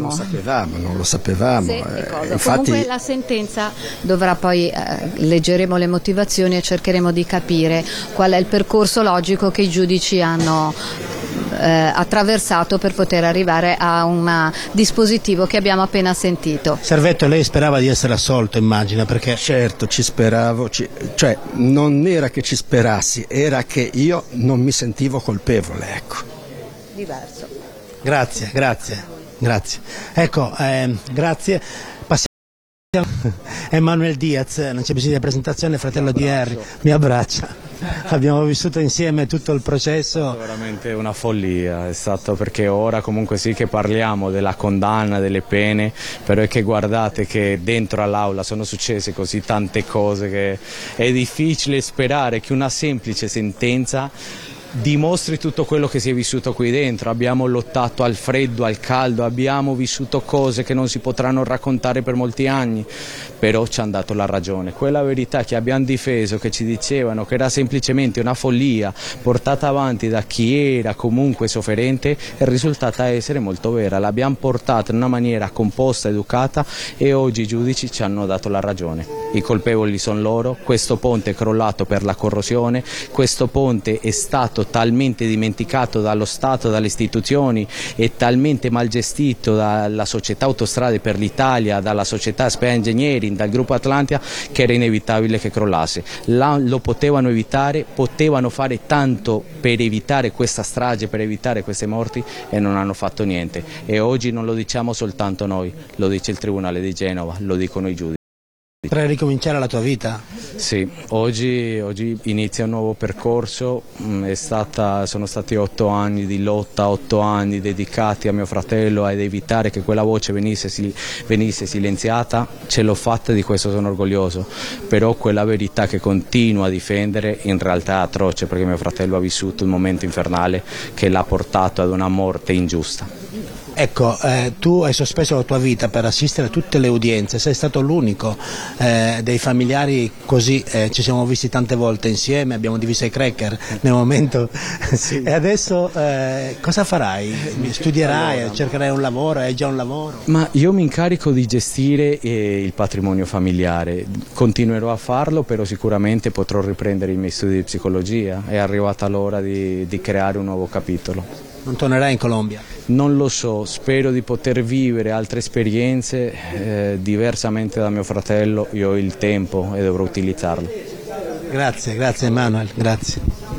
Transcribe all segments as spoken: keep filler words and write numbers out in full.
sapevamo. Non lo sapevamo, non lo sapevamo. Sì, eh, cosa? infatti... Comunque la sentenza dovrà poi, eh, leggeremo le motivazioni e cercheremo di capire qual è il percorso logico che i giudici hanno eh, attraversato per poter arrivare a un dispositivo che abbiamo appena sentito. Servetto, lei sperava di essere assolto, immagina, perché... Certo, ci speravo, ci... cioè non era che ci sperassi, era che io non mi sentivo colpevole, ecco. Diverso. Grazie, grazie, grazie. Ecco, eh, grazie. Passiamo. Emanuel Diaz, non c'è bisogno di presentazione, fratello di Harry, mi abbraccia. Abbiamo vissuto insieme tutto il processo. È veramente una follia, è stato, perché ora comunque sì che parliamo della condanna, delle pene, però è che guardate che dentro all'aula sono successe così tante cose che è difficile sperare che una semplice sentenza dimostri tutto quello che si è vissuto qui dentro. Abbiamo lottato al freddo, al caldo, abbiamo vissuto cose che non si potranno raccontare per molti anni, però ci hanno dato la ragione. Quella verità che abbiamo difeso, che ci dicevano che era semplicemente una follia portata avanti da chi era comunque sofferente, è risultata essere molto vera. L'abbiamo portata in una maniera composta, educata, e oggi i giudici ci hanno dato la ragione. I colpevoli sono loro, questo ponte è crollato per la corrosione, questo ponte è stato talmente dimenticato dallo Stato, dalle istituzioni, e talmente mal gestito dalla società Autostrade per l'Italia, dalla società Spea Engineering, dal gruppo Atlantia, che era inevitabile che crollasse. La, lo potevano evitare, potevano fare tanto per evitare questa strage, per evitare queste morti, e non hanno fatto niente. E oggi non lo diciamo soltanto noi, lo dice il Tribunale di Genova, lo dicono i giudici. Per ricominciare la tua vita? Sì, oggi, oggi inizia un nuovo percorso. È stata, sono stati otto anni di lotta, otto anni dedicati a mio fratello ad evitare che quella voce venisse, venisse silenziata. Ce l'ho fatta, di questo sono orgoglioso, però quella verità che continuo a difendere in realtà è atroce, perché mio fratello ha vissuto un momento infernale che l'ha portato ad una morte ingiusta. Ecco, eh, tu hai sospeso la tua vita per assistere a tutte le udienze, sei stato l'unico eh, dei familiari così, eh, ci siamo visti tante volte insieme, abbiamo diviso i cracker nel momento, sì. E adesso eh, cosa farai? Studierai, allora, cercherai un lavoro, hai già un lavoro? Ma io mi incarico di gestire eh, il patrimonio familiare, continuerò a farlo, però sicuramente potrò riprendere i miei studi di psicologia, è arrivata l'ora di, di creare un nuovo capitolo. Non tornerai in Colombia? Non lo so, spero di poter vivere altre esperienze, eh, diversamente da mio fratello. Io ho il tempo e dovrò utilizzarlo. Grazie, grazie Emanuel, grazie.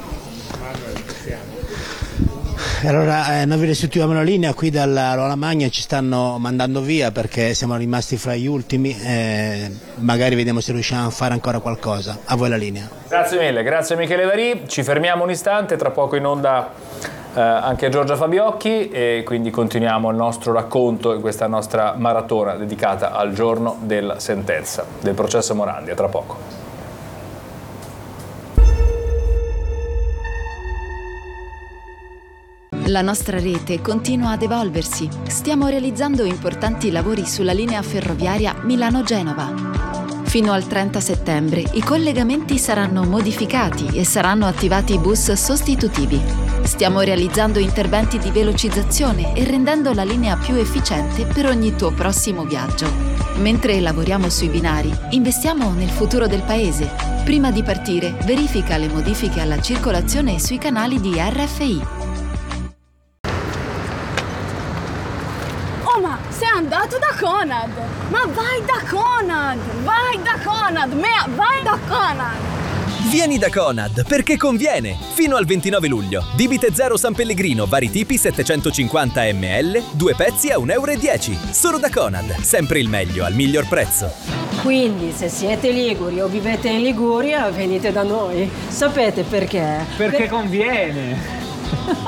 Allora eh, noi vi restituiamo la linea qui dalla Rola Magna, ci stanno mandando via perché siamo rimasti fra gli ultimi, eh, magari vediamo se riusciamo a fare ancora qualcosa. A voi la linea. Grazie mille, grazie Michele Varì, ci fermiamo un istante, tra poco in onda Eh, anche Giorgia Fabiocchi, e quindi continuiamo il nostro racconto in questa nostra maratona dedicata al giorno della sentenza del processo Morandi. A tra poco. La nostra rete continua ad evolversi. Stiamo realizzando importanti lavori sulla linea ferroviaria Milano-Genova. Fino al trenta settembre i collegamenti saranno modificati e saranno attivati bus sostitutivi. Stiamo realizzando interventi di velocizzazione e rendendo la linea più efficiente per ogni tuo prossimo viaggio. Mentre lavoriamo sui binari, investiamo nel futuro del paese. Prima di partire, verifica le modifiche alla circolazione sui canali di R F I. Oh, ma sei andato da Conad! Ma vai da Conad! Vai da Conad! Mea, vai da Conad! Vieni da Conad perché conviene! Fino al ventinove luglio. Bibite zero San Pellegrino, vari tipi settecentocinquanta millilitri, due pezzi a un euro e dieci. Solo da Conad, sempre il meglio al miglior prezzo. Quindi se siete liguri o vivete in Liguria, venite da noi. Sapete perché? Perché per... conviene!